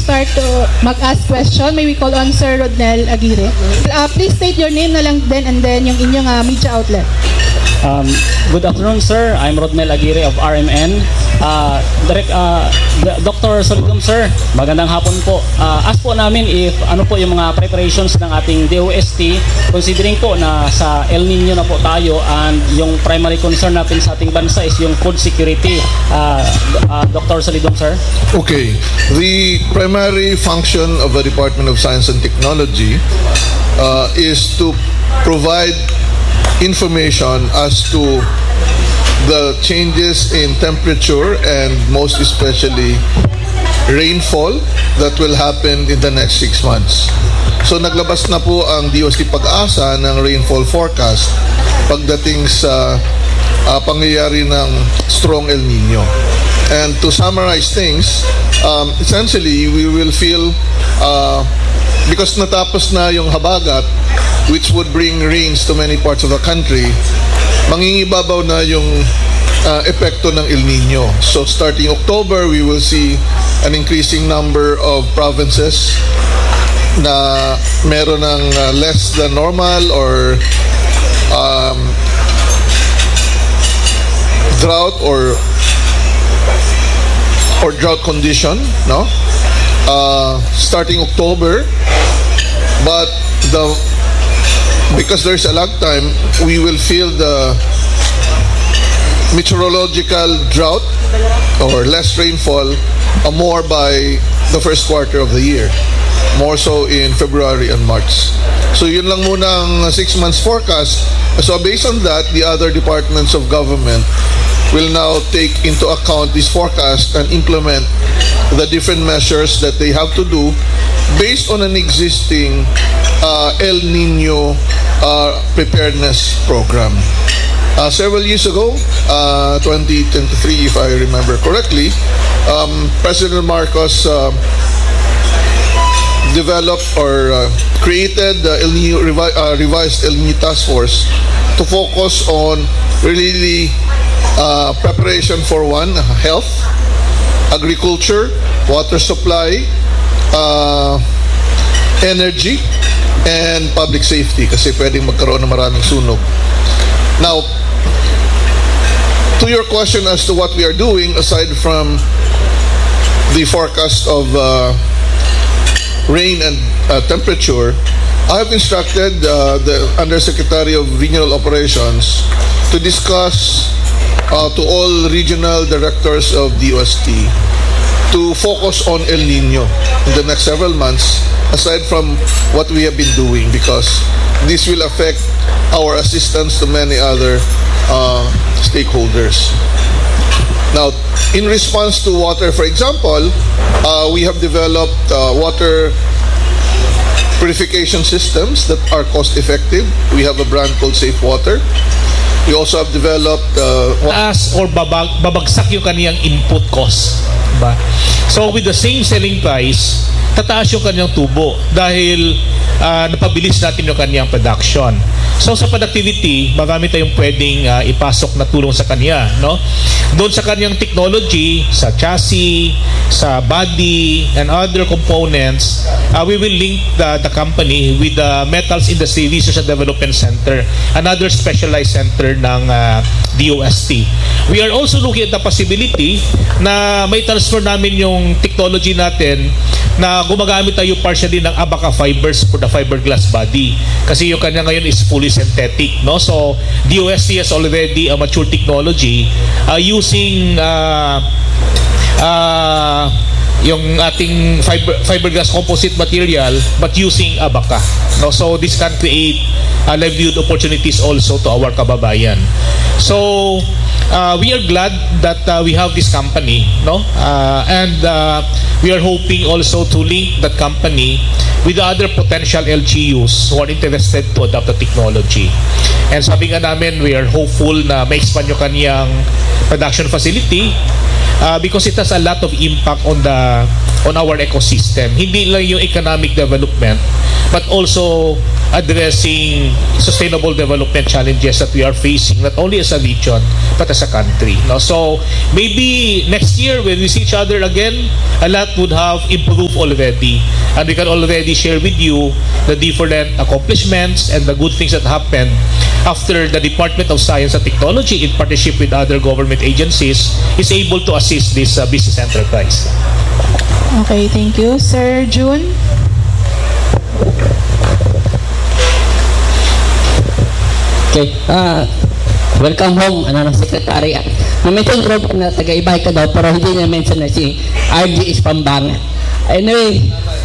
start to mag-ask question, may we call on Sir Rodnel Aguirre. Please state your name na lang din and then yung inyong media outlet. Good afternoon, sir. I'm Rodnel Aguirre of RMN. Dr. Solidum, sir, magandang hapon po. Ask po namin if ano po yung mga preparations ng ating DOST considering po na sa El Nino na po tayo and yung primary concern natin sa ating bansa is yung food security. Dr. Solidum, sir. Okay. The primary function of the Department of Science and Technology is to provide information as to the changes in temperature and most especially rainfall that will happen in the next 6 months. So naglabas na po ang DOST Pag-asa ng rainfall forecast pagdating sa pangyayari ng strong El Nino. And to summarize things, essentially we will feel because natapos na yung habagat, which would bring rains to many parts of the country, mangingibabaw na yung epekto ng El Nino. So starting October, we will see an increasing number of provinces na meron ng less than normal or drought or drought condition, no? Starting October, but because there's a lag time, we will feel the meteorological drought or less rainfall more by the first quarter of the year, more so in February and March. So yun lang muna ang 6 months forecast. So based on that, the other departments of government will now take into account this forecast and implement the different measures that they have to do based on an existing El Nino preparedness program. Several years ago, 2023 if I remember correctly, President Marcos developed or created the revised El Nino Task Force to focus on really preparation for health, agriculture, water supply, energy, and public safety kasi pwedeng magkaroon ng maraming sunog. Now, to your question as to what we are doing aside from the forecast of rain and temperature, I have instructed the Undersecretary of Regional Operations to discuss to all regional directors of DOST to focus on El Nino in the next several months aside from what we have been doing, because this will affect our assistance to many other stakeholders. Now, in response to water, for example, we have developed water purification systems that are cost-effective. We have a brand called Safe Water. We also have developed babagsak yung kaniyang input cost, ba? So with the same selling price, tataas yung kaniyang tubo dahil napabilis natin yung kaniyang production. So sa productivity, marami tayong pwedeng ipasok na tulong sa kanya, no? Doon sa kaniyang technology, sa chassis, sa body, and other components, we will link the company with the Metals Industry Research and Development Center, another specialized center ng DOST. We are also looking at the possibility na may transfer namin yung technology natin na gumagamit tayo partially ng Abaca fibers for the fiberglass body. Kasi yung kanya ngayon is fully synthetic, no? So DOST has already a mature technology using yung ating fiberglass composite material but using Abaca, no? So this can create livelihood opportunities also to our kababayan. So we are glad that we have this company, no? And we are hoping also to link that company with the other potential LGUs who are interested to adopt the technology. And sabi nga namin, we are hopeful na ma-expand yung kaniyang production facility because it has a lot of impact on our ecosystem. Hindi lang yung economic development, but also addressing sustainable development challenges that we are facing, not only as a region, but as as a country. No? So maybe next year when we see each other again, a lot would have improved already, and we can already share with you the different accomplishments and the good things that happened after the Department of Science and Technology, in partnership with other government agencies, is able to assist this business enterprise. Okay, thank you. Sir June? Okay, welcome home, ng Secretary. Na-mention ko na taga-Ibay ka daw, pero hindi na-mention na si RG is Pambangan. Anyway,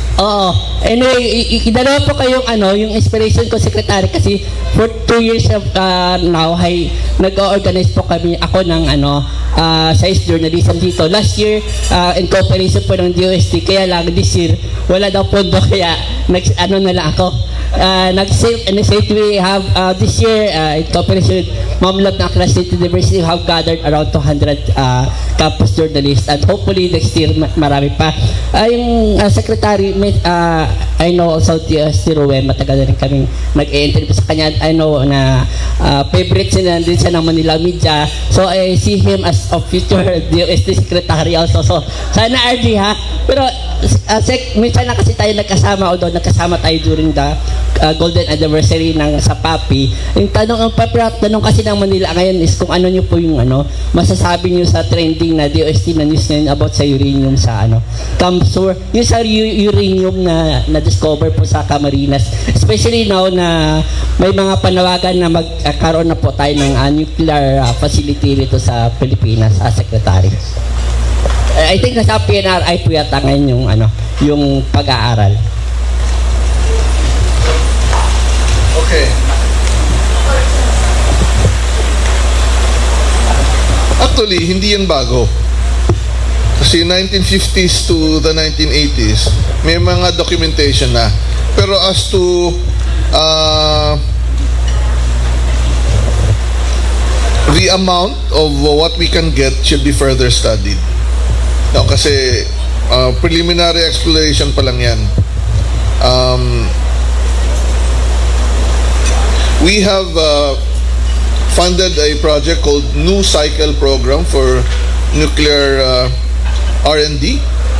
idalawa po kayong yung inspiration ko, Secretary, kasi for 2 years now, nag-organize po kami ako ng science journalism dito. Last year, in cooperation po ng DOST, kaya lang this year, wala daw pondo, kaya na lang ako. Nag-save we have this year in cooperation with Mamlot ng Aklan State University, have gathered around 200 campus journalists, and hopefully next year marami pa. Yung Secretary, I know also si Ruel, matagal na rin kami nag-i-interview sa kanya. I know na favorite din siya ng Manila Media, so I see him as a future DOST Secretary also. So sana RD ha, pero minsan na kasi tayo nagkasama, although nagkasama tayo during the golden anniversary ng sa PAPI. Yung tanong kasi ng Manila ngayon is kung ano nyo po yung masasabi nyo sa trending na DOST na news ngayon about sa uranium sa Camsur, yung sa uranium na discover po sa Camarines, especially now na may mga panawagan na magkaroon na po tayo ng nuclear facility dito sa Pilipinas, Secretary. I think nasa PNRI po yata ngayon yung pag-aaral. Okay. Actually, hindi yan bago. Kasi 1950s to the 1980s, may mga documentation na. Pero as to the amount of what we can get should be further studied. No, kasi preliminary exploration pa lang yan. We have funded a project called New Cycle Program for Nuclear R&D,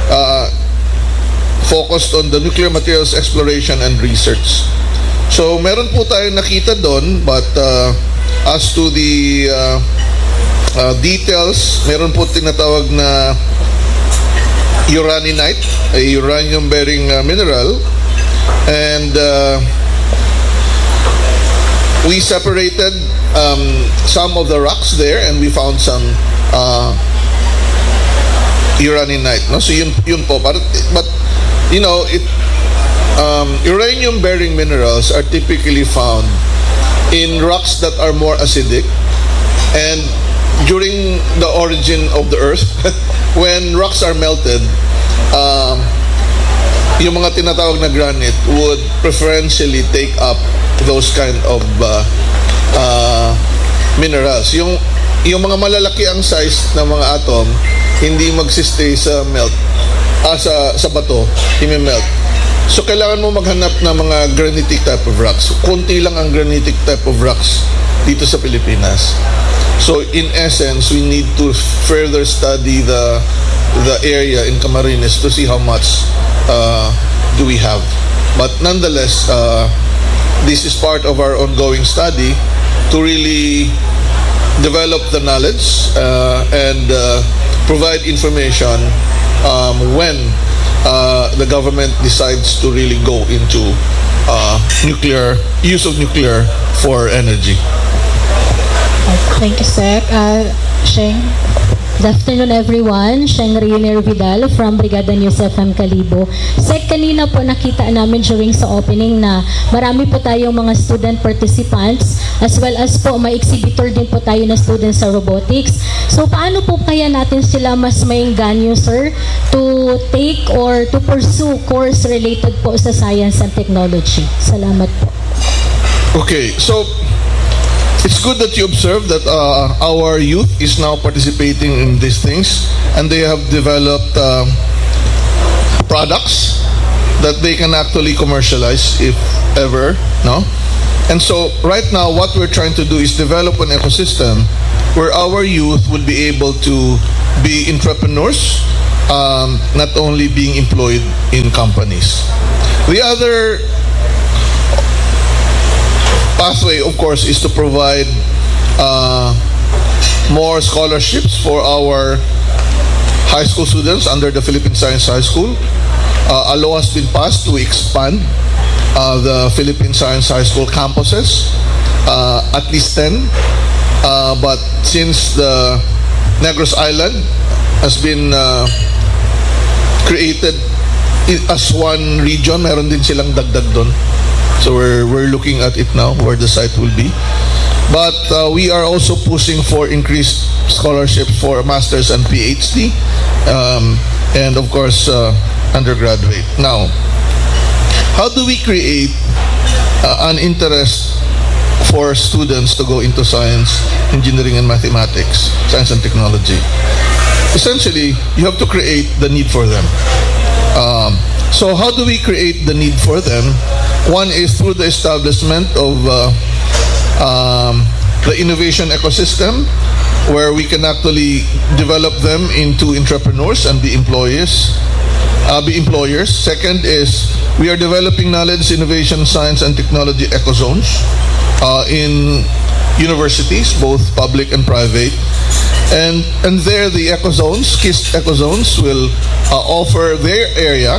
focused on the nuclear materials exploration and research. So meron po tayong nakita doon, but as to the details, meron po tinatawag na uraninite, a uranium-bearing mineral, and we separated some of the rocks there, and we found some uraninite. No? So yun po. But you know, uranium-bearing minerals are typically found in rocks that are more acidic, and during the origin of the Earth, when rocks are melted, yung mga tinatawag na granite would preferentially take up those kind of minerals. Yung mga malalaki ang size ng mga atom, hindi magsistay sa sa bato, i-melt. So kailangan mo maghanap ng mga granitic type of rocks. Kunti lang ang granitic type of rocks dito sa Pilipinas. So in essence, we need to further study the area in Camarines to see how much do we have. But nonetheless, this is part of our ongoing study to really develop the knowledge and provide information when the government decides to really go into use of nuclear for energy. Thank you, Sec. Sheng? Good afternoon everyone, Sheng Rionero Vidal from Brigada News FM Kalibo. Sec, kanina po nakita namin during sa opening na marami po tayong mga student participants as well as po may exhibitor din po tayo na students sa robotics. So paano po kaya natin sila mas maengganyo, sir, to take or to pursue course related po sa science and technology? Salamat po. Okay, so it's good that you observe that our youth is now participating in these things, and they have developed products that they can actually commercialize if ever, no? And so right now what we're trying to do is develop an ecosystem where our youth will be able to be entrepreneurs, not only being employed in companies. The other pathway, of course, is to provide more scholarships for our high school students under the Philippine Science High School. A law has been passed to expand the Philippine Science High School campuses, at least 10. But since the Negros Island has been created as one region, meron din silang dagdag doon. So we're looking at it now, where the site will be. But we are also pushing for increased scholarships for Masters and PhD, and of course undergraduate. Now, how do we create an interest for students to go into science, engineering, and mathematics, science and technology? Essentially, you have to create the need for them. So how do we create the need for them? One is through the establishment of the innovation ecosystem, where we can actually develop them into entrepreneurs and be employers. Second is we are developing knowledge, innovation, science, and technology ecozones in universities, both public and private. And there the ecozones, KISS ecozones, will offer their area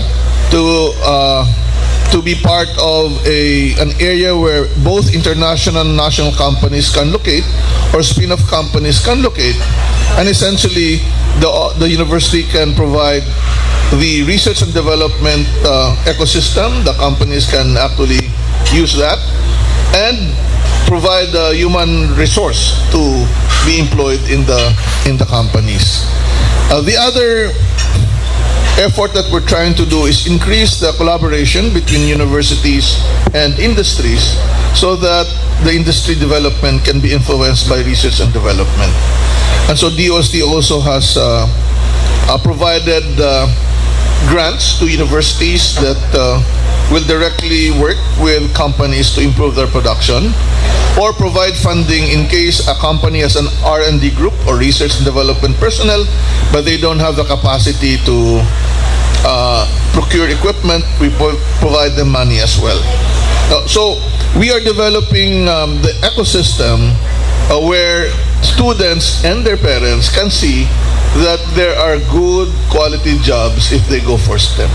to be part of an area where both international and national companies can locate, or spin-off companies can locate, and essentially the university can provide the research and development ecosystem. The companies can actually use that and provide the human resource to be employed in the companies. The other effort that we're trying to do is increase the collaboration between universities and industries, so that the industry development can be influenced by research and development. And so DOST also has provided grants to universities that will directly work with companies to improve their production, or provide funding in case a company has an R&D group or research and development personnel, but they don't have the capacity to procure equipment. We provide them money as well. So we are developing the ecosystem where students and their parents can see that there are good quality jobs if they go for STEM.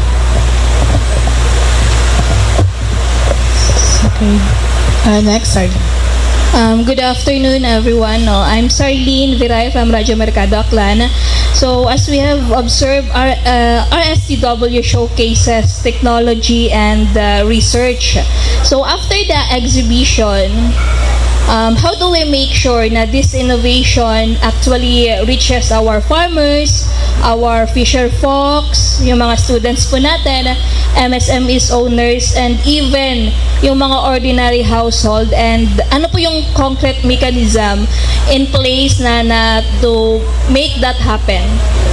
Okay. Next, Sergeant. Good afternoon, everyone. I'm Sarlene Viray from Radyo Mercado Aklan. So, as we have observed, our RSTW showcases technology and research. So, after the exhibition, how do we make sure na this innovation actually reaches our farmers, our fisher folks, yung mga students po natin, MSMEs owners, and even yung mga ordinary household, and ano po yung concrete mechanism in place na to make that happen?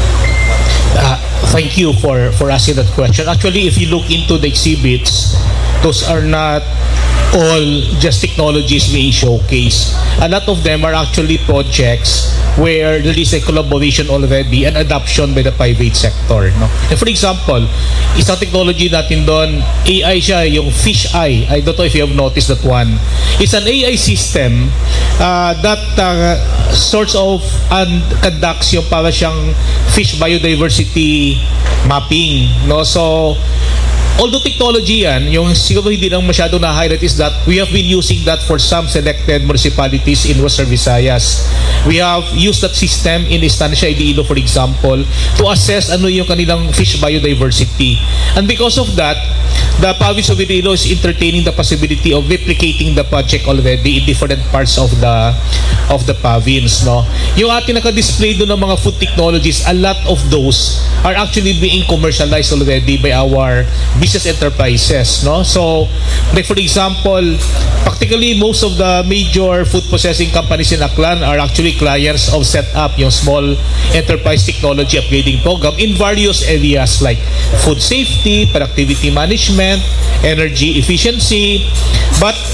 Thank you for asking that question. Actually, if you look into the exhibits, those are not all just technologies being showcased. A lot of them are actually projects where there is a collaboration already and adoption by the private sector. No? And for example, isang technology natin doon, AI siya, yung fish eye. I don't know if you have noticed that one. It's an AI system that sorts of conducts yung para siyang fish biodiversity mapping. No? So, although technology yan, yung siguro hindi lang masyado na-highlight is that we have been using that for some selected municipalities in Western Visayas. We have used that system in Estancia, Iloilo, for example, to assess ano yung kanilang fish biodiversity. And because of that, the province of Iloilo is entertaining the possibility of replicating the project already in different parts of the province. No? Yung ating naka-display doon ng mga food technologies, a lot of those are actually being commercialized already by our business enterprises. No? So, like for example, practically most of the major food processing companies in Aklan are actually clients of Setup, yung small enterprise technology upgrading program in various areas like food safety, productivity management, energy efficiency. But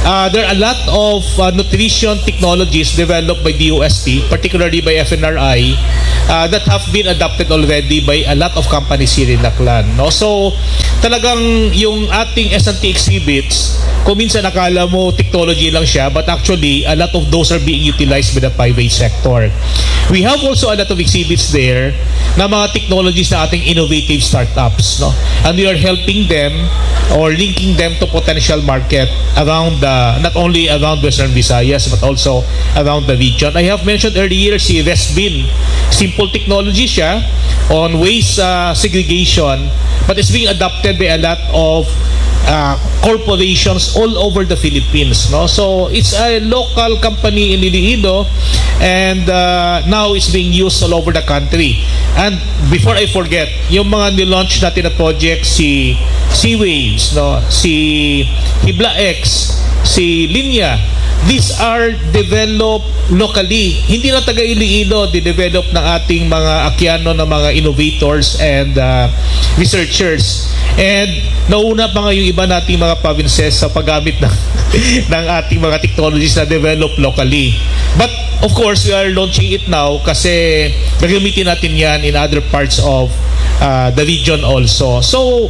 there are a lot of nutrition technologies developed by DOST, particularly by FNRI, that have been adopted already by a lot of companies here in Aklan. No? So, talagang yung ating S&T exhibits, kung minsan akala mo technology lang siya, but actually, a lot of those are being utilized by the private sector. We have also a lot of exhibits there na mga technologies na ating innovative startups. No? And we are helping them or linking them to potential market around not only around Western Visayas but also around the region. I have mentioned earlier si Westbin. Simple technology siya on waste segregation, but it's being adopted by a lot of corporations all over the Philippines. No? So it's a local company in Iloilo, and now it's being used all over the country. And before I forget, yung mga nilaunch natin na project, si Seawaves, no? si Hibla X, si Linya, these are developed locally. Hindi na taga Iloilo, di-develop ng ating mga Akyano na mga innovators and researchers. And nauna pa nga yung iba nating mga provinces sa paggamit ng, ng ating mga technologies na developed locally. But of course, we are launching it now kasi gagamitin natin yan in other parts of the region also. So,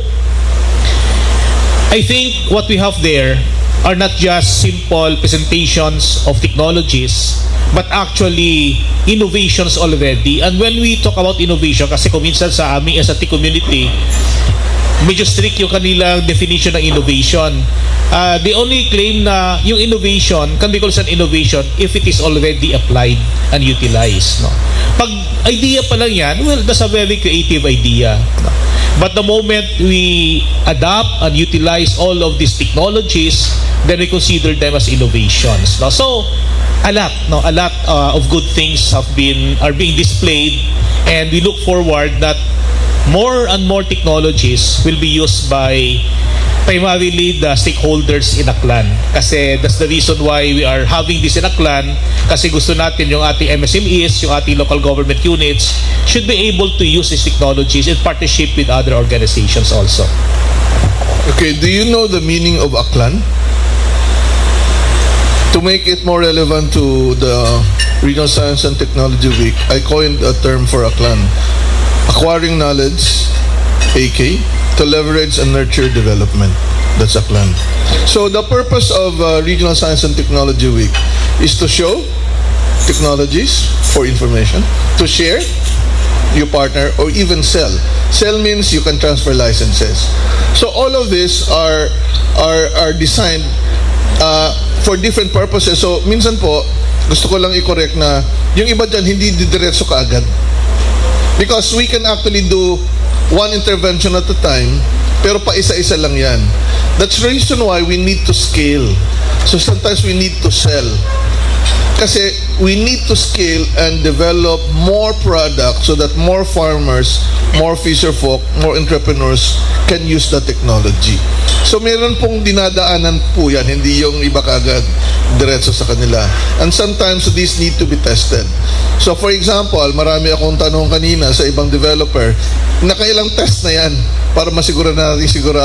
I think what we have there are not just simple presentations of technologies, but actually innovations already. And when we talk about innovation, kasi kung minsan sa aming S&T community, medyo strict yung kanilang definition ng innovation. They only claim na yung innovation can be called an innovation if it is already applied and utilized. No? Pag idea pa lang yan, well, that's a very creative idea. No? But the moment we adapt and utilize all of these technologies, then we consider them as innovations. No? So, a lot of good things are being displayed, and we look forward that more and more technologies will be used by primarily the stakeholders in Aklan. Kasi that's the reason why we are having this in Aklan, kasi gusto natin yung ating MSMEs, yung ating local government units should be able to use these technologies in partnership with other organizations also. Okay, do you know the meaning of Aklan? To make it more relevant to the Regional Science and Technology Week, I coined a term for Aklan: acquiring knowledge, AK, to leverage and nurture development. That's Aklan. So the purpose of Regional Science and Technology Week is to show technologies for information, to share, you partner, or even sell. Sell means you can transfer licenses. So all of this are designed for different purposes. So minsan po, gusto ko lang i-correct na yung iba dyan hindi didiretso kaagad. Because we can actually do one intervention at a time, pero pa isa-isa lang yan. That's the reason why we need to scale. So sometimes we need to sell. Kasi we need to scale and develop more products so that more farmers, more fisherfolk, more entrepreneurs can use the technology. So meron pong dinadaanan po yan, hindi yung iba kagad diretso sa kanila. And sometimes these need to be tested. So for example, marami akong tanong kanina sa ibang developer, nakailang test na yan para masiguro natin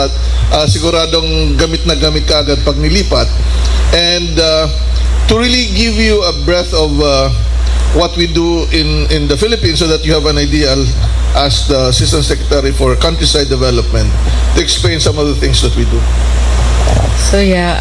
siguradong gamit na gamit kagad pag nilipat. And to really give you a breadth of what we do in the Philippines, so that you have an idea, as the Assistant Secretary for Countryside Development, to explain some of the things that we do. So yeah,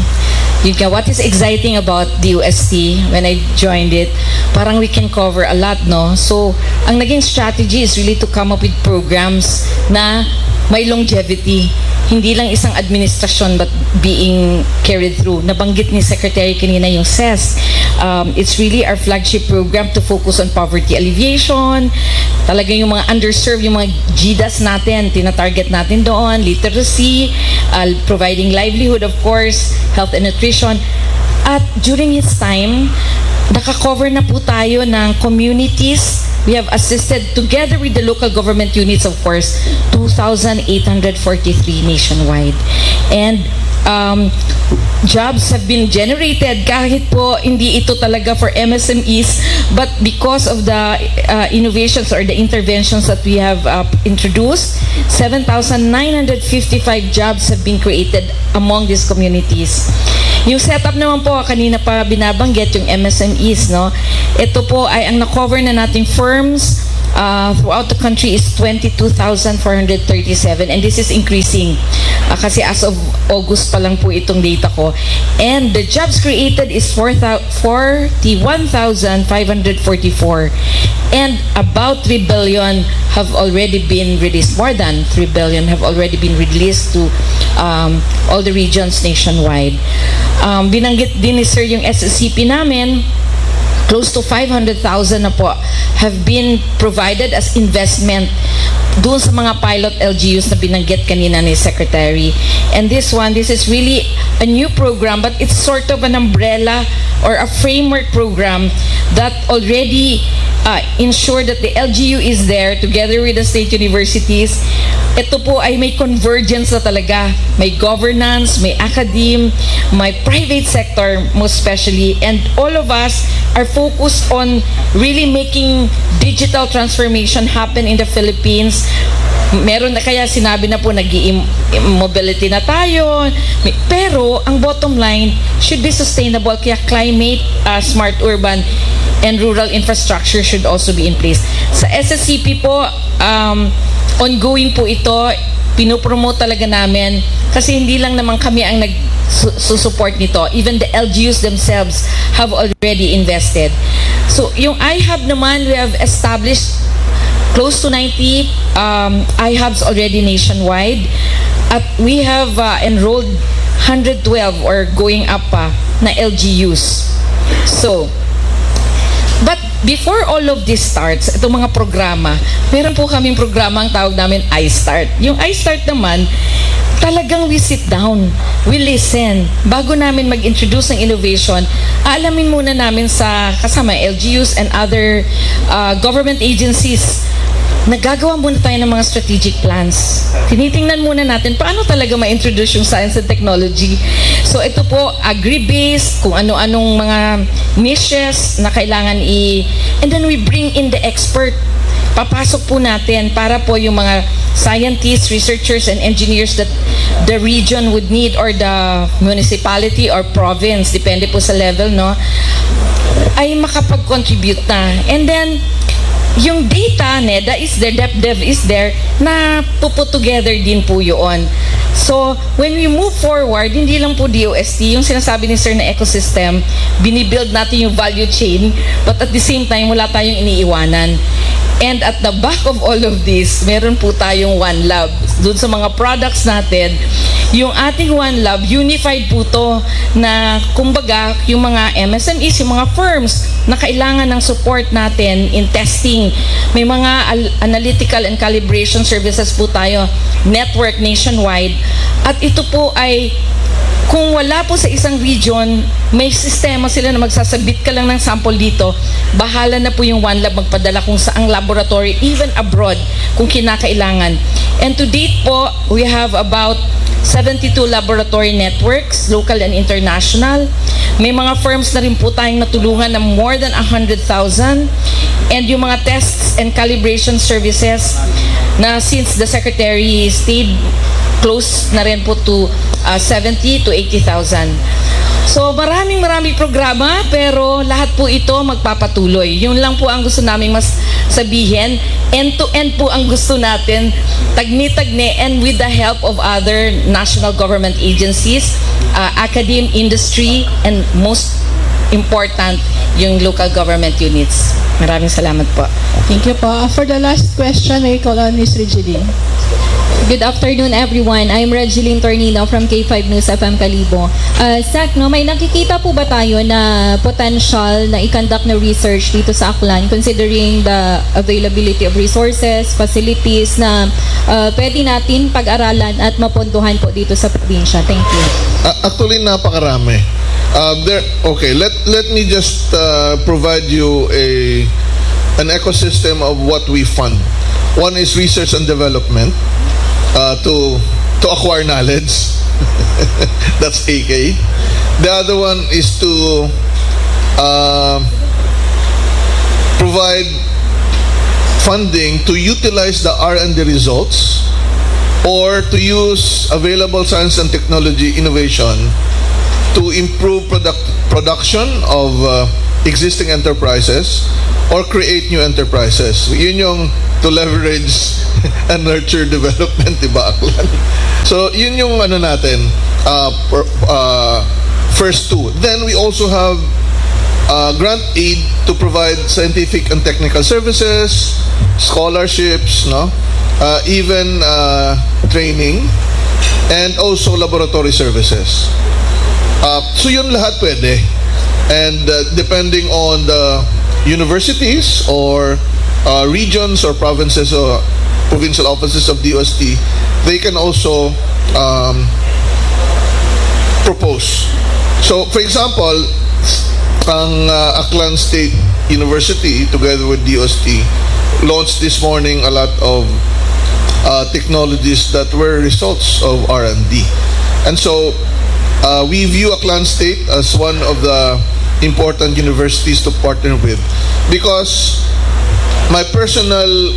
what is exciting about DOST when I joined it, parang we can cover a lot, no? So, ang naging strategy is really to come up with programs na may longevity. Hindi lang isang administrasyon but being carried through. Nabanggit ni Secretary kanina yung CES. It's really our flagship program to focus on poverty alleviation. Talagang yung mga underserved, yung mga GDAS natin, tinatarget natin doon, literacy, providing livelihood, of course, health and nutrition. At during his time, nakakover na po tayo ng communities. We have assisted, together with the local government units, of course, 2,843 nationwide. And jobs have been generated kahit po hindi ito talaga for MSMEs, but because of the innovations or the interventions that we have introduced, 7,955 jobs have been created among these communities. Yung setup naman po, kanina pa binabanggit yung MSMEs, no? Ito po ay ang na-cover na nating firms throughout the country is 22,437, and this is increasing kasi as of August pa lang po itong data ko, and the jobs created is 41,544, and about 3 billion have already been released. More than 3 billion have already been released to all the regions nationwide. Binanggit din ni Sir yung SSCP namin. Close to 500,000 na po have been provided as investment doon sa mga pilot LGUs na binanggit kanina ni Secretary. And this is really a new program, but it's sort of an umbrella or a framework program that already ensure that the LGU is there together with the state universities. Ito po ay may convergence na talaga. May governance, may academe, may private sector most especially, and all of us are focused on really making digital transformation happen in the Philippines. Meron na kaya sinabi na po nag-mobility na tayo, pero ang bottom line should be sustainable, kaya climate, smart urban and rural infrastructure should also be in place. Sa SSCP po, ongoing po ito, pinopromote talaga namin kasi hindi lang naman kami ang nag-support nito. Even the LGUs themselves have already invested. So yung iHub naman, we have established close to 90 iHubs already nationwide, at we have enrolled 112 or going up pa na LGUs. So, but before all of this starts, itong mga programa, meron po kaming programa ang tawag namin iStart. Yung iStart naman, talagang we sit down, we listen. Bago namin mag-introduce ng innovation, aalamin muna namin sa kasama LGUs and other government agencies. Nagagawa muna tayo ng mga strategic plans. Tinitingnan muna natin paano talaga ma-introduce yung science and technology. So ito po, agri-based, kung ano-anong mga niches na kailangan and then we bring in the expert. Papasok po natin para po yung mga scientists, researchers, and engineers that the region would need, or the municipality or province, depende po sa level, no, ay makapag-contribute na. And then, yung data, NEDA is there, DepDev is there, na puput together din po yun. So, when we move forward, hindi lang po DOST, yung sinasabi ni Sir na ecosystem, binibuild natin yung value chain, but at the same time, wala tayong iniiwanan. And at the back of all of this, meron po tayong One Lab. Doon sa mga products natin, yung ating One Lab, unified po to na kumbaga yung mga MSMEs, yung mga firms na kailangan ng support natin in testing. May mga analytical and calibration services po tayo, network nationwide. At ito po ay, kung wala po sa isang region, may sistema sila na magsasabit ka lang ng sample dito, bahala na po yung One Lab magpadala kung saang laboratory, even abroad, kung kinakailangan. And to date po, we have about 72 laboratory networks, local and international. May mga firms na rin po tayong natulungan na more than 100,000. And yung mga tests and calibration services na since the Secretary stayed close na rin po to 70 to 80,000. So maraming programa, pero lahat po ito magpapatuloy. Yun lang po ang gusto namin mas sabihin. End-to-end po ang gusto natin, tagni-tagne, and with the help of other national government agencies, academe, industry, and most important, yung local government units. Maraming salamat po. Thank you po. For the last question, may call on Ms. Regeline. Good afternoon, everyone. I'm Regeline Tornino from K5 News FM Kalibo. Zach, no, may nakikita po ba tayo na potential na i-conduct na research dito sa Aklan, considering the availability of resources, facilities na pwede natin pag-aralan at mapondohan po dito sa probinsya? Thank you. Actually, napakarami. Okay, let me just provide you an ecosystem of what we fund. One is research and development. To acquire knowledge. That's AK. The other one is to provide funding to utilize the R&D results or to use available science and technology innovation to improve production of existing enterprises or create new enterprises. Yun yung to leverage and nurture development, diba, Aklan? So, yun yung ano natin, first two. Then we also have grant aid to provide scientific and technical services, scholarships, no? Even training, and also laboratory services. So yun lahat pwede. And depending on the universities or regions or provinces or provincial offices of DOST, they can also propose. So, for example, ang Aklan State University, together with DOST, launched this morning a lot of technologies that were results of R&D. And so, we view Aklan State as one of the important universities to partner with, because my personal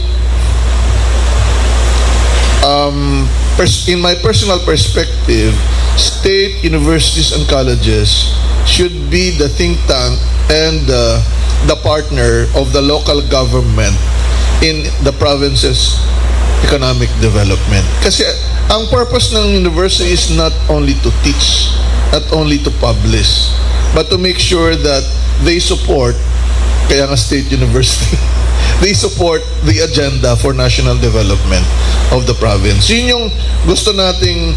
in my personal perspective, state universities and colleges should be the think tank and the partner of the local government in the province's economic development. Kasi ang purpose ng university is not only to teach, not only to publish, but to make sure that they support, kaya nga state university, they support the agenda for national development of the province. Yun yung gusto nating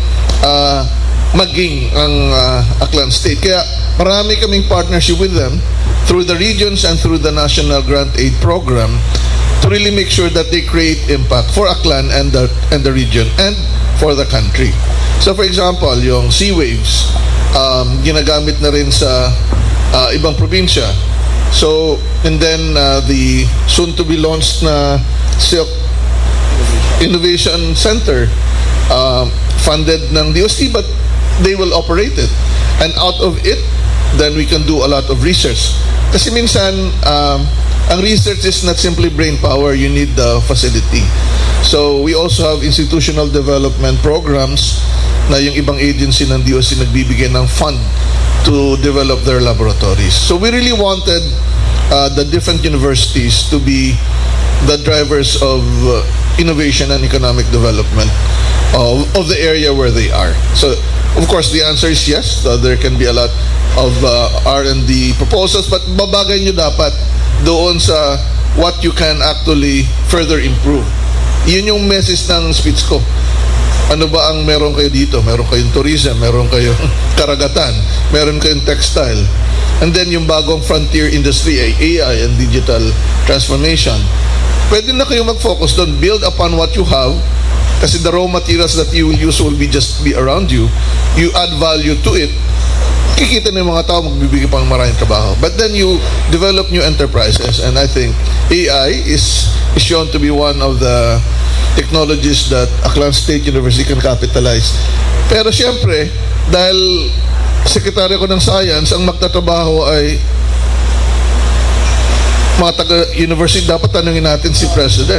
maging ang Aklan State. Kaya marami kaming partnership with them through the regions and through the National Grant Aid Program to really make sure that they create impact for Aklan and the region and for the country. So for example, yung Sea Waves, ginagamit na rin sa ibang probinsya. So, and then the soon-to-be launched na Silk Innovation Center, funded ng DOST, but they will operate it. And out of it, then we can do a lot of research. Kasi minsan, ang research is not simply brain power, you need the facility. So, we also have institutional development programs na yung ibang agency ng DOST nagbibigay ng fund to develop their laboratories. So we really wanted the different universities to be the drivers of innovation and economic development of the area where they are. So, of course, the answer is yes. There can be a lot of R&D proposals, but babagay nyo dapat doon sa what you can actually further improve. Yun yung message ng speech ko. Ano ba ang meron kayo dito? Meron kayong tourism, meron kayong karagatan, meron kayong textile. And then yung bagong frontier industry ay AI and digital transformation. Pwede na kayo mag-focus doon. Build upon what you have, kasi the raw materials that you will use will just be around you. You add value to it. Kikita na yung mga tao, magbibigay pang maraming trabaho. But then you develop new enterprises, and I think AI is shown to be one of the technologies that Aklan State University can capitalize. Pero siyempre, dahil sekretaryo ko ng science, ang magtatrabaho ay mga taga-university, dapat tanungin natin si President.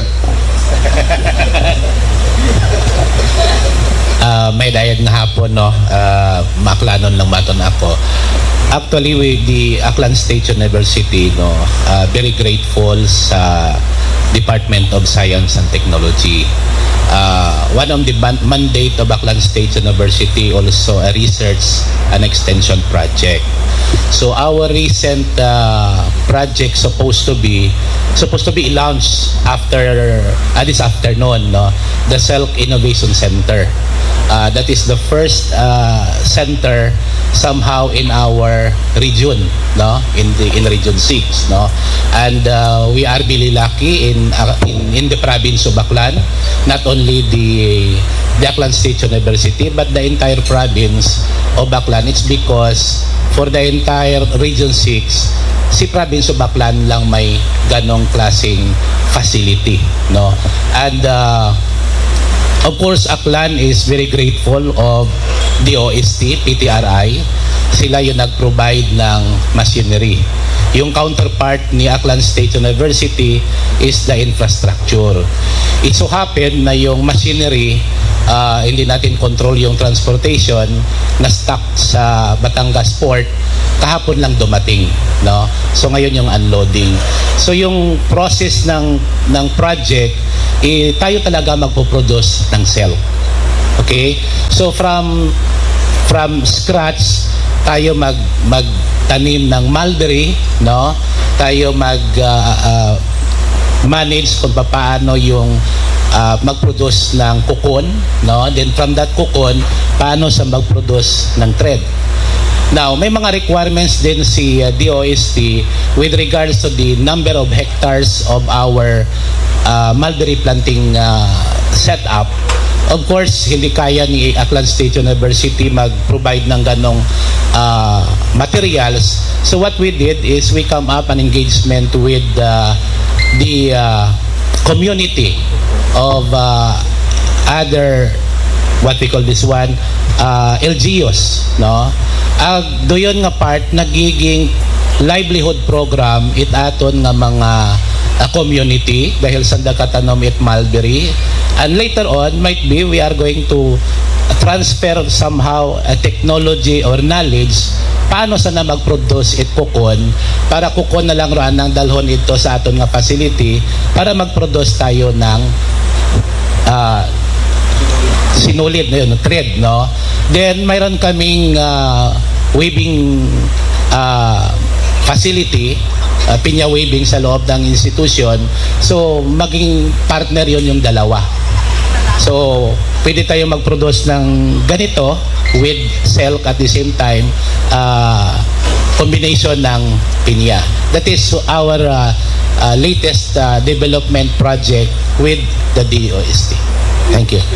May dayag na hapon, no? Maklanon lang maton ako. Actually, with the Aklan State University, no, very grateful sa Department of Science and Technology. One of the mandate of Aklan State University also a research and extension project. So our recent project supposed to be launched after this afternoon, no, the Silk Innovation Center. That is the first center somehow in our region, no, in region 6, no, and we are really lucky in the province of Aklan, not only the Aklan State University but the entire province of Aklan. It's because for the entire region 6, si province of Aklan lang may ganong klaseng facility, no, and of course, Aklan is very grateful of DOST, PTRI. Sila yung nag-provide ng machinery. Yung counterpart ni Aklan State University is the infrastructure. It so happen na yung machinery, hindi natin control yung transportation, na stuck sa Batangas Port, kahapon lang dumating, no? So ngayon yung unloading. So yung process ng project, tayo talaga magpo-produce ng cell. Okay? So from scratch, tayo magtanim ng mulberry, no? Tayo manage kung paano yung mag-produce ng cocoon, no? Then from that cocoon, paano sa mag-produce ng thread. Now, may mga requirements din si DOST with regards to the number of hectares of our mulberry planting setup. Of course, hindi kaya ni Aklan State University mag-provide ng ganong materials. So what we did is we come up an engagement with the community of other, what we call this one, LGUs, no? Doon nga part nagiging livelihood program it aton nga mga community dahil sa dagkatanom it mulberry, and later on might be we are going to transfer somehow a technology or knowledge paano sana mag-produce it cocoon para cocoon na lang roan ng dalhon ito sa aton nga facility para mag-produce tayo ng sinulid na yun, thread, no? Then mayroon kaming weaving facility, pinya weaving sa loob ng institution. So maging partner yon yung dalawa. So pwede tayo mag-produce ng ganito with silk at the same time combination ng pinya. That is our latest development project with the DOST. Thank you.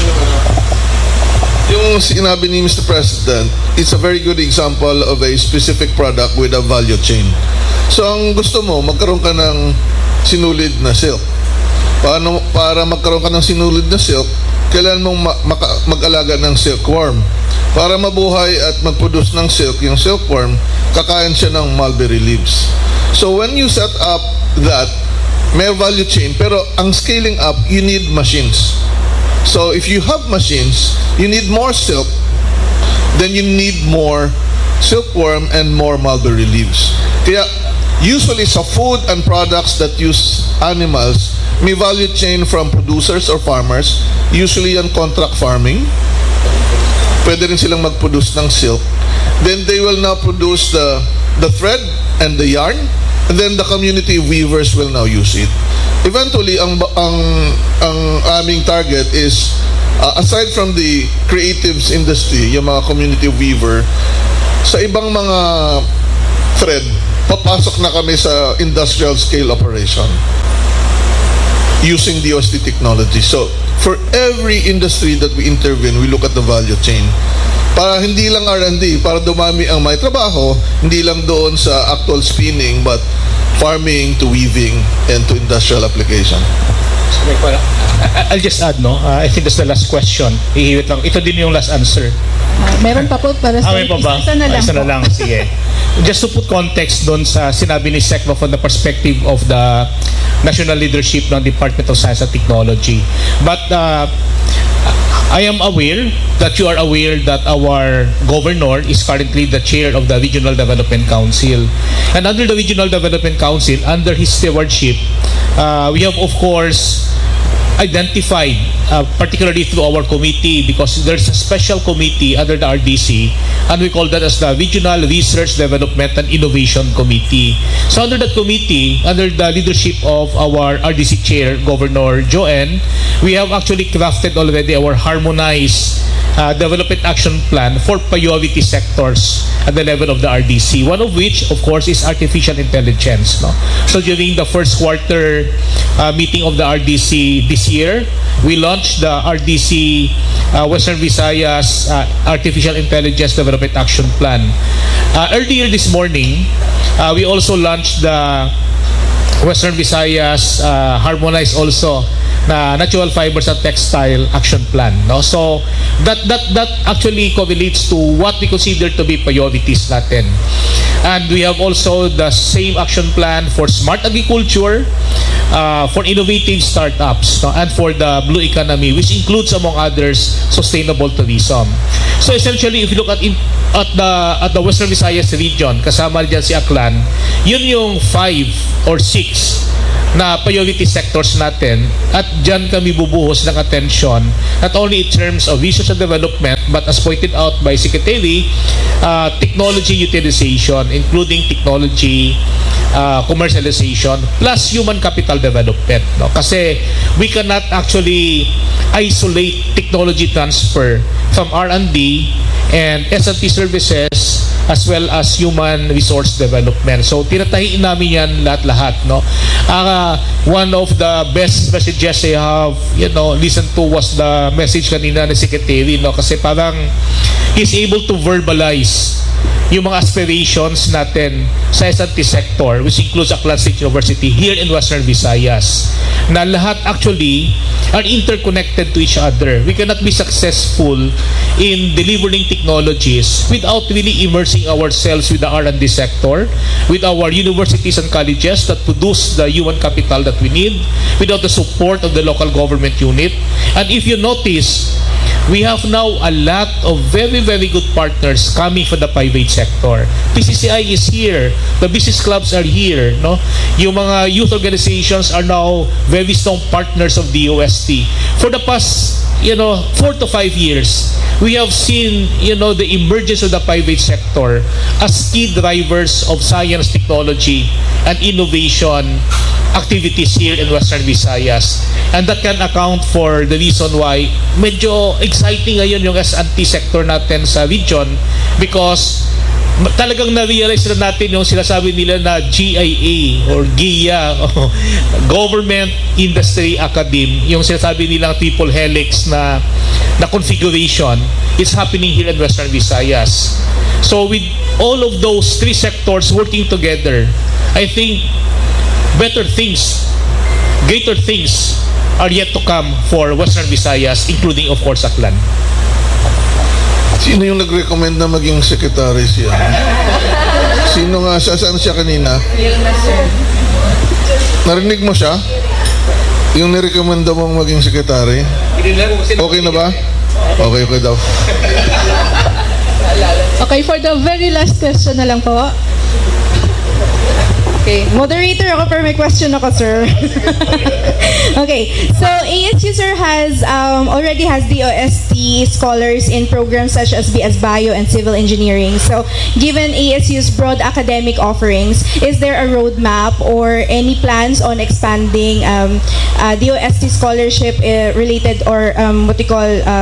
Yung sinabi ni Mr. President, it's a very good example of a specific product with a value chain. So ang gusto mo, magkaroon ka ng sinulid na silk. Para magkaroon ka ng sinulid na silk, kailangan mong mag-alaga ng silkworm. Para mabuhay at mag-produce ng silk, yung silkworm, kakain siya ng mulberry leaves. So when you set up that, may value chain, pero ang scaling up, you need machines. So if you have machines, you need more silk, then you need more silkworm and more mulberry leaves. Kaya usually sa food and products that use animals, may value chain from producers or farmers, usually on contract farming. Pwede rin silang mag-produce ng silk. Then they will now produce the thread and the yarn, and then the community weavers will now use it. Eventually, ang aming target is, aside from the creatives industry, yung mga community weaver, sa ibang mga thread, papasok na kami sa industrial scale operation using DOST technology. So, for every industry that we intervene, we look at the value chain. Para hindi lang R&D, para dumami ang may trabaho, hindi lang doon sa actual spinning, but farming to weaving and to industrial application. I'll just add, no? I think that's the last question. Ihiwit lang. Ito din yung last answer. Meron pa po para sa may pa ba? Isa na lang. Sige. Just to put context doon sa sinabi ni Sekmo from the perspective of the national leadership ng Department of Science and Technology. But I am aware that you are aware that our governor is currently the chair of the Regional Development Council. And under the Regional Development Council, under his stewardship, we have of course identified, particularly through our committee, because there's a special committee under the RDC, and we call that as the Regional Research Development and Innovation Committee. So under that committee, under the leadership of our RDC chair, Governor Joanne, we have actually crafted already our harmonized development action plan for priority sectors at the level of the RDC, one of which, of course, is artificial intelligence. No? So during the first quarter meeting of the RDC this year, we launched the RDC Western Visayas Artificial Intelligence Development Action Plan. Earlier this morning, we also launched the Western Visayas harmonized also na natural fibers and textile action plan, no? So that actually correlates to what we consider to be priorities natin. And we have also the same action plan for smart agriculture, for innovative startups, no? And for the blue economy, which includes among others sustainable tourism. So essentially, if you look at the Western Visayas region, kasama diyan si Aklan, yun yung 5 or 6 na priority sectors natin, at dyan kami bubuhos ng attention, not only in terms of research and development, but as pointed out by Secretary, technology utilization, including technology commercialization, plus human capital development, no? Kasi we cannot actually isolate technology transfer from R&D and S&T services as well as human resource development. So tinatahiin namin yan lahat-lahat, no? One of the best messages I have, listened to was the message kanina ni Secretary, no? Kasi parang he's able to verbalize yung mga aspirations natin sa S&T sector, which includes Aklan State University here in Western Visayas, na lahat actually are interconnected to each other. We cannot be successful in delivering technologies without really immersing ourselves with the R&D sector, with our universities and colleges that produce the human capital that we need, without the support of the local government unit. And if you notice, we have now a lot of very, very good partners coming from the private sector. PCCI is here. The business clubs are here, no? Yung mga youth organizations are now very strong partners of the UST. For the past, 4 to 5 years, we have seen, the emergence of the private sector as key drivers of science, technology, and innovation activities here in Western Visayas. And that can account for the reason why medyo exciting ngayon yung S&T sector natin sa region, because talagang na-realize na natin yung sinasabi nila na GIA or GIA, Government Industry Academy, yung sinasabi nilang triple helix na configuration, is happening here in Western Visayas. So with all of those 3 sectors working together, I think better things, greater things are yet to come for Western Visayas, including of course Aklan. Sino yung nag-recommend na maging secretary siya? Sino nga siya? Saan siya kanina? Narinig mo siya? Yung nirecommend mong maging secretary? Okay na ba? Okay daw. Okay, for the very last question na lang po. Okay, moderator ako pero may question ako, sir. Okay, so ASU, sir, already has DOST scholars in programs such as BS Bio and Civil Engineering. So given ASU's broad academic offerings, is there a roadmap or any plans on expanding DOST scholarship related or what we call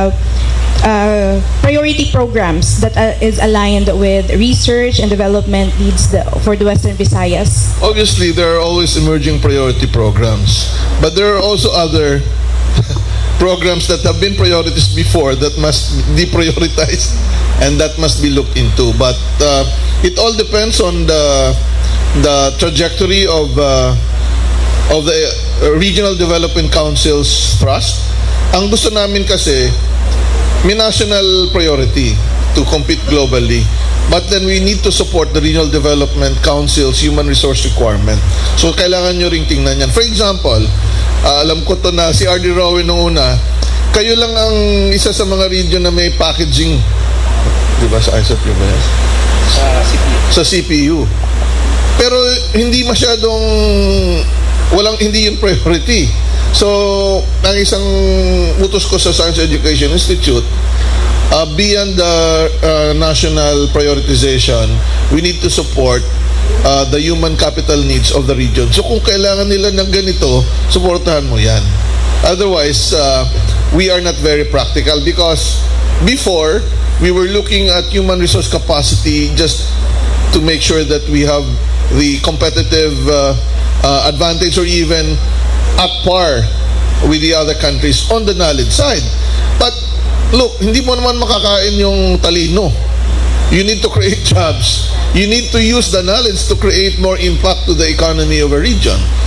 priority programs that is aligned with research and development needs for the Western Visayas? Obviously, there are always emerging priority programs, but there are also other programs that have been priorities before that must be prioritized and that must be looked into. But it all depends on the trajectory of the Regional Development Council's thrust. Ang gusto namin kasi may national priority to compete globally. But then we need to support the Regional Development Council's human resource requirement. So kailangan nyo ring tingnan yan. For example, alam ko to na si R.D. Rowe nung una, kayo lang ang isa sa mga region na may packaging. Di ba sa ISAP ba yan? Sa CPU. Pero hindi masyadong, hindi yung priority. So, ang isang utos ko sa Science Education Institute, beyond the national prioritization, we need to support the human capital needs of the region. So kung kailangan nila ng ganito, supportahan mo yan. Otherwise, we are not very practical because before, we were looking at human resource capacity just to make sure that we have the competitive advantage or even at par with the other countries on the knowledge side. But look, hindi mo naman makakain yung talino. You need to create jobs. You need to use the knowledge to create more impact to the economy of a region.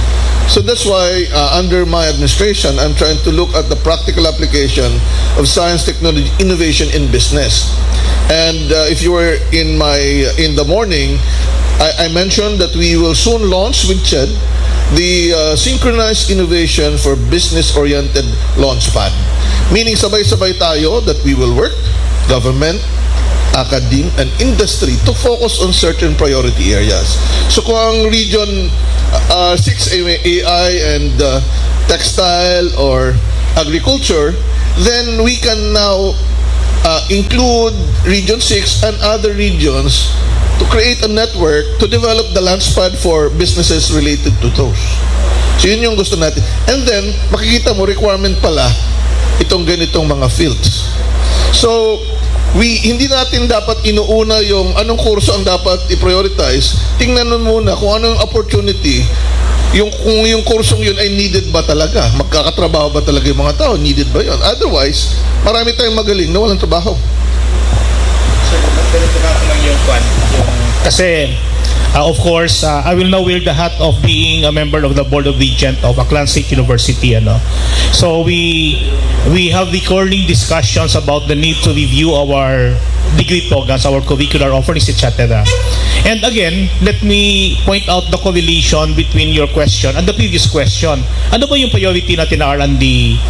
So that's why under my administration, I'm trying to look at the practical application of science, technology, innovation in business. And if you were in the morning, I mentioned that we will soon launch with CHED the Synchronized Innovation for Business-Oriented Launchpad. Meaning sabay-sabay tayo that we will work, government, academe, and industry to focus on certain priority areas. So kung ang region 6 AI and textile or agriculture, then we can now include region 6 and other regions to create a network to develop the launchpad for businesses related to those. So yun yung gusto natin. And then, makikita mo, requirement pala itong ganitong mga fields. So, hindi natin dapat inuuna yung anong kurso ang dapat i-prioritize. Tingnan nun muna kung anong opportunity, kung yung kursong yun ay needed ba talaga? Magkakatrabaho ba talaga yung mga tao? Needed ba yun? Otherwise, marami tayong magaling na walang trabaho. Kasi, of course, I will now wear the hat of being a member of the Board of Regent of Aklan State University. So we have the recurring discussions about the need to review our degree programs, our curricular offerings, etc. And again, let me point out the correlation between your question and the previous question. Ano ba yung priority natin na R&D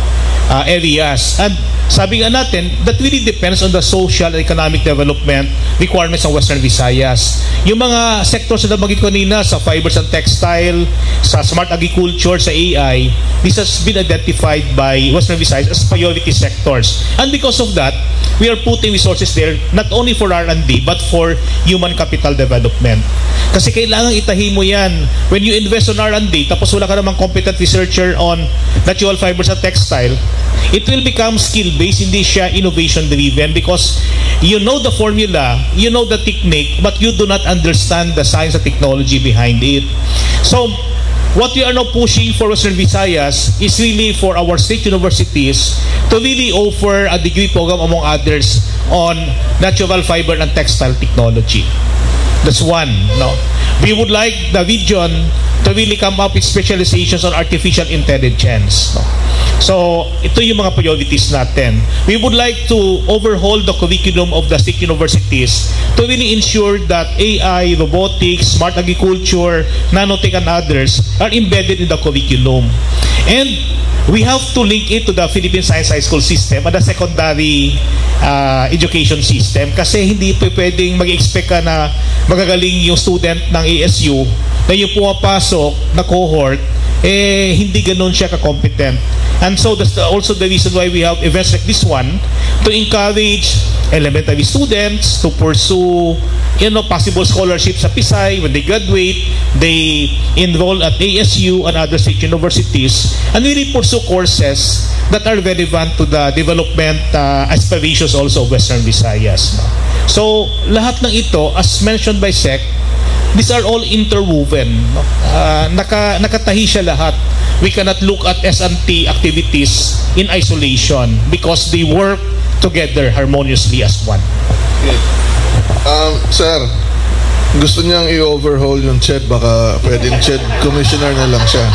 areas? And sabi nga natin, that really depends on the social and economic development requirements ng Western Visayas. Yung mga sectors na nabanggit ko kanina, sa fibers and textile, sa smart agriculture, sa AI, this has been identified by Western Visayas as priority sectors. And because of that, we are putting resources there not only for R&D but for human capital development. Kasi kailangan itahi mo yan. When you invest on R&D, tapos wala ka namang competent researcher on natural fibers and textile, it will become skill-based, hindi siya innovation-driven, because you know the formula, you know the technique, but you do not understand the science and technology behind it. So, what we are now pushing for Western Visayas is really for our state universities to really offer a degree program, among others, on natural fiber and textile technology. That's one. No, we would like the region to really come up with specializations on artificial intelligence. No? So, ito yung mga priorities natin. We would like to overhaul the curriculum of the state universities to really ensure that AI, robotics, smart agriculture, nanotech, and others are embedded in the curriculum. And we have to link it to the Philippine Science High School system at the secondary education system, kasi hindi pwedeng mag-expect ka na magagaling yung student ng ASU na yung pumapasok na cohort, hindi ganun siya ka-competent. And so that's also the reason why we have events like this one to encourage elementary students to pursue possible scholarships sa PISAY. When they graduate, they enroll at ASU and other state universities and really pursue courses that are relevant to the development aspirations also of Western Visayas. So lahat ng ito, as mentioned by Sec, these are all interwoven. Nakatahi siya lahat. We cannot look at S&T activities in isolation because they work together harmoniously as one. Okay. Sir, gusto niyang i-overhaul yung CHED, baka pwedeng CHED commissioner na lang siya.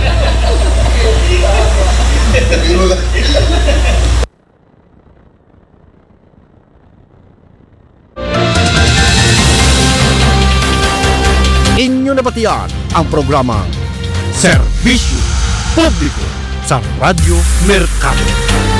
Inyo nabatian ang programang Serbisyo Publiko sa Radyo Mercado.